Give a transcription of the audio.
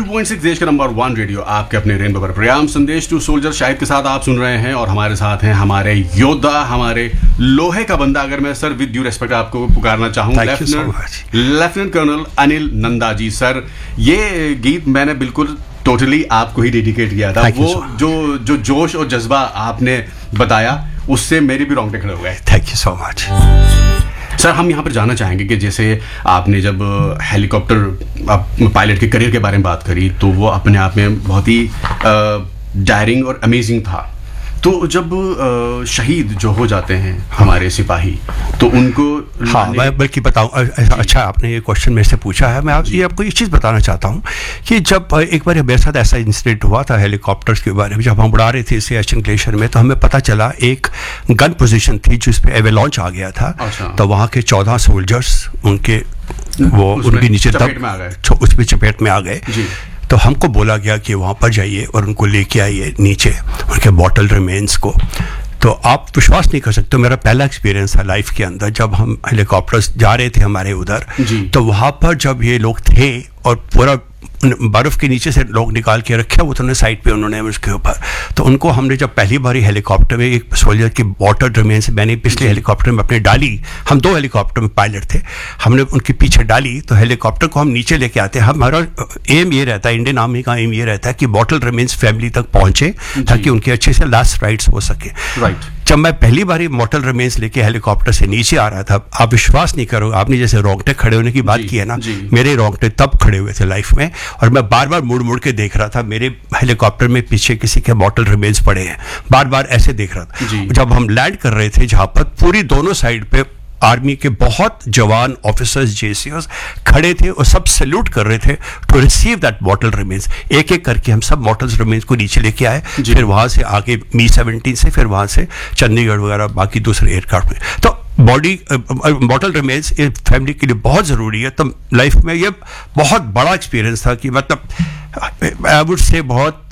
92.6 देश का number 1 radio, आपके अपने रेनबो पर प्रोग्राम संदेश टू सोल्जर शाहिद के साथ आप सुन रहे हैं। और हमारे साथ हैं हमारे योद्धा, हमारे लोहे का बंदा, अगर मैं सर विद ड्यू रेस्पेक्ट आपको पुकारना चाहूँ, lieutenant colonel Anil Nanda ji. Sir, ये गीत मैंने बिल्कुल टोटली आपको ही डेडिकेट किया था। वो जो जोश और जज्बा आपने बताया, उससे मेरे भी रोंगटे खड़े हो गए। Thank you so much sir. हम यहाँ पर जानना चाहेंगे कि जैसे आपने जब हेलीकॉप्टर पायलट के करियर के बारे में बात करी, तो वो अपने आप में बहुत ही डायरिंग और अमेजिंग था। तो जब शहीद जो हो जाते हैं हमारे सिपाही, तो उनको मैं बल्कि बताऊं, अच्छा आपने ये क्वेश्चन मेरे से पूछा है। मैं आपको ये चीज़ बताना चाहता हूँ कि जब एक बार मेरे साथ ऐसा इंसिडेंट हुआ था हेलीकॉप्टर्स के बारे में, जब हम उड़ा रहे थे सियाचिन ग्लेशियर में, तो हमें पता चला एक गन पोजीशन थी जिस पे एवेलॉन्च आ गया था। तो वहाँ के 14 सोल्जर्स उनके उनके नीचे उसमें चपेट में आ गए। तो हमको बोला गया कि वहाँ पर जाइए और उनको लेके आइए नीचे, उनके बॉटल रिमेन्स को। तो आप विश्वास नहीं कर सकते, मेरा पहला एक्सपीरियंस था लाइफ के अंदर, जब हम हेलीकॉप्टर्स जा रहे थे हमारे उधर, तो वहाँ पर जब ये लोग थे और पूरा बर्फ़ के नीचे से लोग निकाल के रखे हुए थे साइड पे उन्होंने उसके ऊपर, तो उनको हमने जब पहली बार हेलीकॉप्टर में एक सोल्जर की बॉटल रिमेन से मैंने पिछले हेलीकॉप्टर में अपने डाली, हम 2 हेलीकॉप्टर में पायलट थे, हमने उनके पीछे डाली, तो हेलीकॉप्टर को हम नीचे लेके आते हैं। हमारा एम ये रहता है, इंडियन आर्मी का एम ये रहता है कि बॉटल रिमेन्स फैमिली तक पहुँचे ताकि उनके अच्छे से लास्ट राइड्स हो सके। जब मैं पहली बार बॉटल रिमेन्स लेके हेलीकॉप्टर से नीचे आ रहा था, आप विश्वास नहीं करोगे, आपने जैसे रोंगटे खड़े होने की बात की है ना, मेरे रोंगटे तब खड़े हुए थे लाइफ में, और मैं बार बार मुड़ मुड़ के देख रहा था मेरे हेलीकॉप्टर में पीछे किसी के बॉटल रिमेन्स पड़े हैं, बार बार ऐसे देख रहा था। जब हम लैंड कर रहे थे, जहां पर पूरी दोनों साइड पे आर्मी के बहुत जवान ऑफिसर्स जेसीओस खड़े थे और सब सैल्यूट कर रहे थे to receive that bottle remains. एक एक करके हम सब बॉटल रिमेन्स को नीचे लेके आए, फिर वहां से आगे मी-17 से, फिर वहां से चंडीगढ़ वगैरह बाकी दूसरे एयरक्राफ्ट में। तो बॉटल रिमेन्स फैमिली के लिए बहुत ज़रूरी है। तो लाइफ में ये बहुत बड़ा एक्सपीरियंस था कि मतलब आई वुड से बहुत